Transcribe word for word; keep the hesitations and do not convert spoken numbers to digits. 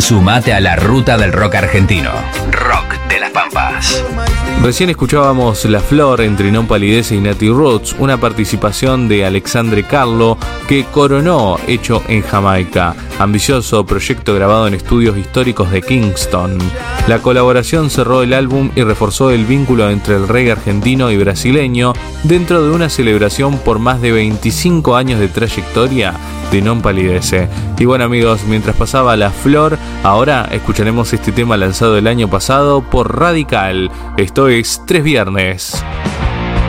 Sumate a la ruta del rock argentino. Rock de las Pampas. Recién escuchábamos La Flor entre Non Palidece y Nati Roots, una participación de Alexandre Carlo que coronó hecho en Jamaica, ambicioso proyecto grabado en estudios históricos de Kingston. La colaboración cerró el álbum y reforzó el vínculo entre el reggae argentino y brasileño dentro de una celebración por más de veinticinco años de trayectoria de Non Palidece. Y bueno amigos, mientras pasaba La Flor, ahora escucharemos este tema lanzado el año pasado por Radical. Esto es Tres Viernes.